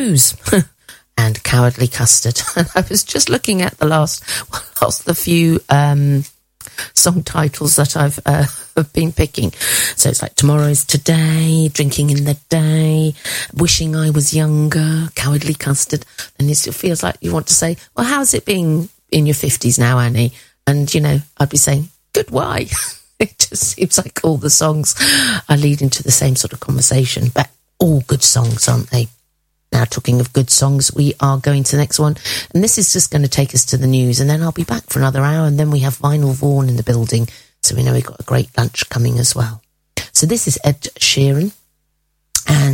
Blues and Cowardly Custard. And I was just looking at the few song titles that I've been picking. So it's like Tomorrow's Today, Drinking in the Day, Wishing I Was Younger, Cowardly Custard. And it feels like you want to say, well, how's it been in your 50s now, Annie? And, I'd be saying, good, why? It just seems like all the songs are leading to the same sort of conversation, but all good songs, aren't they? Now, talking of good songs, we are going to the next one, and this is just going to take us to the news, and then I'll be back for another hour, and then we have Vinyl Vaughan in the building, so we know we've got a great lunch coming as well. So this is Ed Sheeran, and